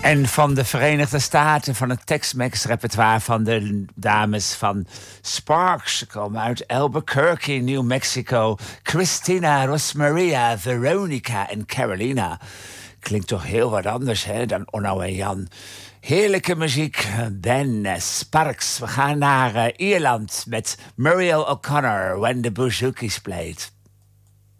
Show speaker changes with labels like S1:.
S1: En van de Verenigde Staten, van het Tex-Mex repertoire van de dames van Sparks. Ze komen uit Albuquerque, New Mexico. Christina, Rosmaria, Veronica en Carolina. Klinkt toch heel wat anders hè, dan Onno en Jan. Heerlijke muziek. Ben Sparks. We gaan naar Ierland met Muriel O'Connor, When the Bouzouki's Played.